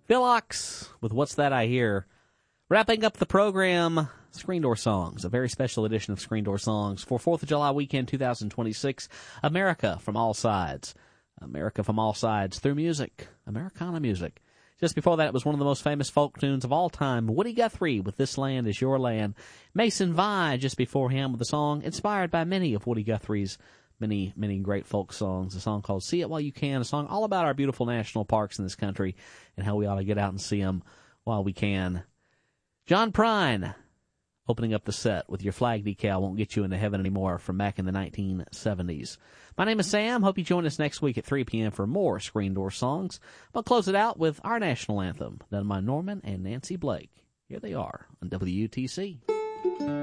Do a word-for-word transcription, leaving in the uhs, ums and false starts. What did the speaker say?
Bill Ox with What's That I Hear. Wrapping up the program, Screen Door Songs, a very special edition of Screen Door Songs for fourth of July weekend two thousand twenty-six. America from all sides. America from all sides through music. Americana music. Just before that, it was one of the most famous folk tunes of all time, Woody Guthrie with This Land Is Your Land. Mason Vine just before him with a song inspired by many of Woody Guthrie's many, many great folk songs. A song called See It While You Can, a song all about our beautiful national parks in this country and how we ought to get out and see them while we can. John Prine opening up the set with Your Flag Decal Won't Get You Into Heaven Anymore from back in the nineteen seventies. My name is Sam. Hope you join us next week at three p.m. for more Screen Door Songs. I'll close it out with our national anthem, done by Norman and Nancy Blake. Here they are on W U T C.